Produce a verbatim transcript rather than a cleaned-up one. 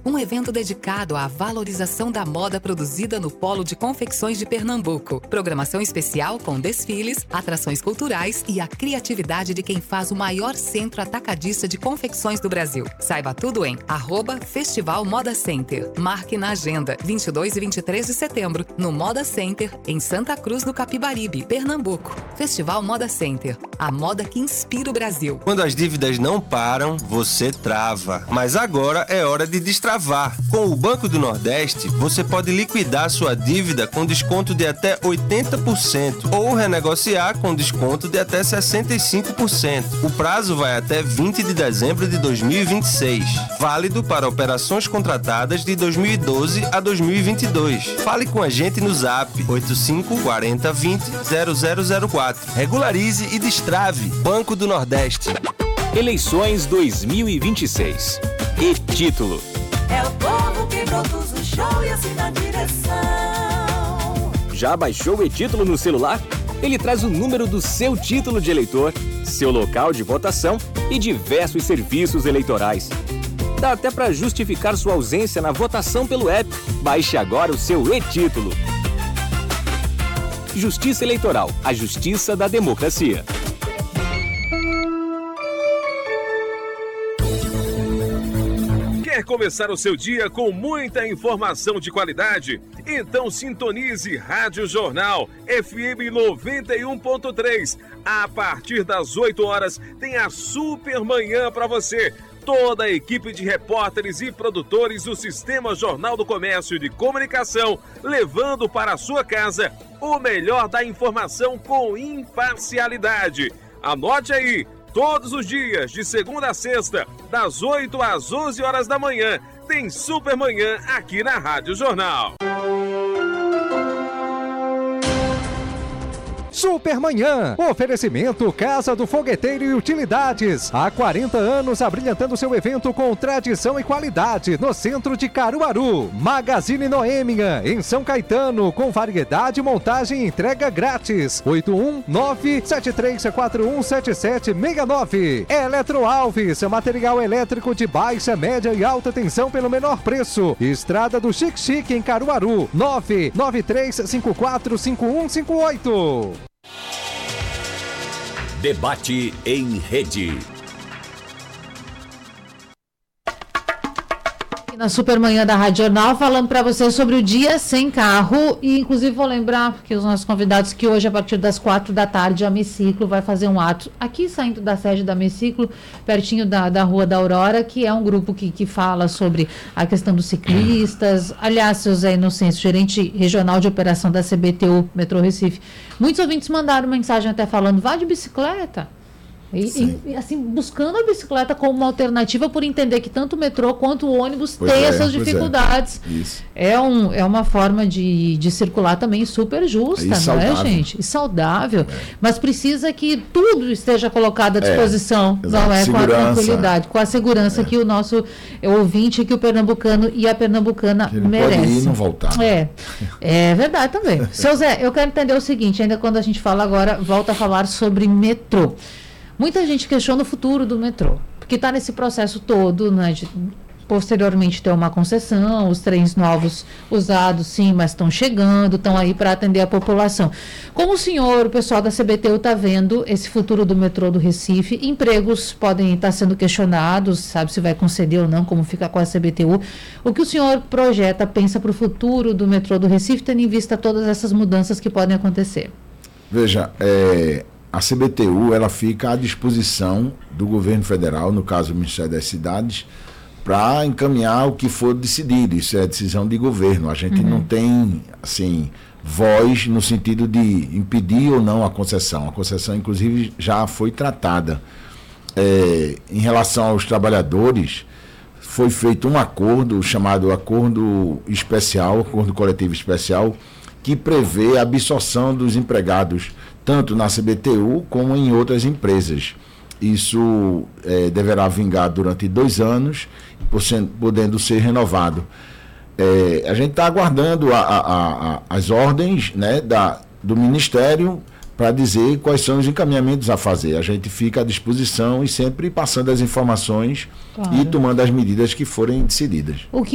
um evento dedicado à valorização da moda produzida no Polo de Confecções de Pernambuco. Programação especial com desfiles, atrações culturais e a criatividade de quem faz o maior centro atacadista de confecções do Brasil. Saiba tudo em arroba Festival Moda Center. Marque na agenda vinte e dois e vinte e três de setembro, no Moda Center, em Santa Cruz do Capibaribe, Pernambuco. Festival Moda Center, a moda que inspira o Brasil. Quando as dívidas não param, você trava. Mas agora é hora de destravar. Com o Banco do Nordeste, você pode liquidar sua dívida com desconto de até oitenta por cento ou renegociar com desconto de até sessenta e cinco por cento. O prazo vai até vinte de dezembro de dois mil e vinte e seis. Válido para operações contratadas de dois mil e doze a dois mil e vinte e dois. Fale com a gente no Zap oito cinco quatro zero vinte zero zero zero quatro. Regularize e destrave. Banco do Nordeste. Eleições dois mil e vinte e seis. E título: é o povo que produz o show e assina a direção. Já baixou o e-título no celular? Ele traz o número do seu título de eleitor, seu local de votação e diversos serviços eleitorais. Dá até para justificar sua ausência na votação pelo app. Baixe agora o seu e-título. Justiça Eleitoral, a justiça da democracia. Quer começar o seu dia com muita informação de qualidade? Então sintonize Rádio Jornal F M noventa e um ponto três. A partir das oito horas tem a Super Manhã para você. Toda a equipe de repórteres e produtores do Sistema Jornal do Comércio de Comunicação, levando para a sua casa o melhor da informação com imparcialidade. Anote aí, todos os dias, de segunda a sexta, das oito às onze horas da manhã, tem Super Manhã aqui na Rádio Jornal. Supermanhã, oferecimento Casa do Fogueteiro e Utilidades. Há quarenta anos abrilhantando seu evento com tradição e qualidade no centro de Caruaru. Magazine Noêmia, em São Caetano, com variedade, montagem e entrega grátis. oito um nove sete três quatro um sete sete seis nove. Eletro Alves, material elétrico de baixa, média e alta tensão pelo menor preço. Estrada do Chique Chique em Caruaru. nove nove três cinco quatro cinco um cinco oito. Debate em rede. Na Supermanhã da Rádio Jornal, falando para você sobre o Dia Sem Carro, e inclusive vou lembrar que os nossos convidados que hoje, a partir das quatro da tarde, a Meciclo vai fazer um ato aqui saindo da sede da Meciclo, pertinho da, da Rua da Aurora, que é um grupo que, que fala sobre a questão dos ciclistas. Aliás, seu Zé Inocêncio, gerente regional de operação da C B T U Metrô Recife, muitos ouvintes mandaram mensagem até falando, vá de bicicleta. E, e assim, buscando a bicicleta como uma alternativa, por entender que tanto o metrô quanto o ônibus pois têm é, essas dificuldades. É. Isso. É, um, é uma forma de, de circular também super justa, e não saudável. É, gente? E saudável. É. Mas precisa que tudo esteja colocado à disposição, é, não é? Segurança. Com a tranquilidade, com a segurança é. que o nosso ouvinte, que o pernambucano e a pernambucana que ele merece. Pode ir e não voltar. É, é verdade também. Seu Zé, eu quero entender o seguinte, ainda quando a gente fala agora, volta a falar sobre metrô. Muita gente questiona o futuro do metrô, porque está nesse processo todo, né, de posteriormente ter uma concessão, os trens novos usados, sim, mas estão chegando, estão aí para atender a população. Como o senhor, o pessoal da C B T U está vendo esse futuro do metrô do Recife? Empregos podem estar sendo questionados, sabe se vai conceder ou não, como fica com a C B T U. O que o senhor projeta, pensa para o futuro do metrô do Recife, tendo em vista todas essas mudanças que podem acontecer? Veja, é... a C B T U ela fica à disposição do governo federal, no caso do Ministério das Cidades, para encaminhar o que for decidido. Isso é decisão de governo. A gente uhum. não tem assim, voz no sentido de impedir ou não a concessão. A concessão, inclusive, já foi tratada. É, em relação aos trabalhadores, foi feito um acordo chamado Acordo Especial, Acordo Coletivo Especial, que prevê a absorção dos empregados tanto na C B T U como em outras empresas. Isso é, deverá vingar durante dois anos, podendo ser renovado. É, a gente está aguardando a, a, a, as ordens, né, da, do Ministério para dizer quais são os encaminhamentos a fazer. A gente fica à disposição e sempre passando as informações claro. E tomando as medidas que forem decididas. O que